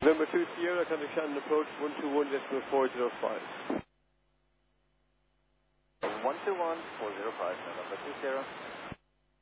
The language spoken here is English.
November 2 Sierra, contact Shannon approach 121.405. 121.405, November 2 Sierra.